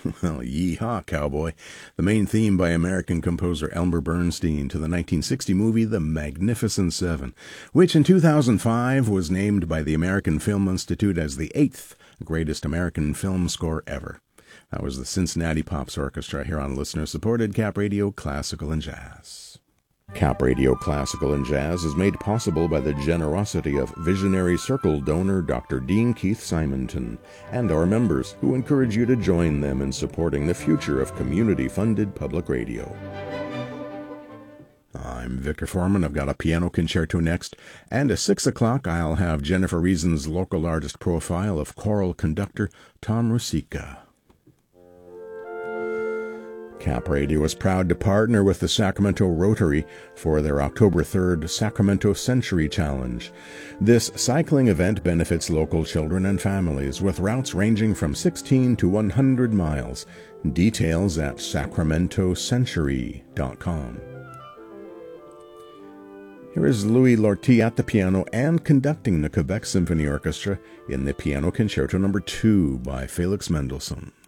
Well, yee-haw, cowboy. The main theme by American composer Elmer Bernstein to the 1960 movie The Magnificent Seven, which in 2005 was named by the American Film Institute as the 8th greatest American film score ever. That was the Cincinnati Pops Orchestra here on listener-supported Cap Radio Classical and Jazz. Cap Radio Classical and Jazz is made possible by the generosity of Visionary Circle donor Dr. Dean Keith Simonton and our members, who encourage you to join them in supporting the future of community-funded public radio. I'm Victor Foreman. I've got a piano concerto next, and at 6 o'clock I'll have Jennifer Reason's local artist profile of choral conductor Tom Rusicka. Cap Radio is proud to partner with the Sacramento Rotary for their October 3rd Sacramento Century Challenge. This cycling event benefits local children and families with routes ranging from 16 to 100 miles. Details at sacramentocentury.com. Here is Louis Lortie at the piano and conducting the Quebec Symphony Orchestra in the Piano Concerto No. 2 by Felix Mendelssohn.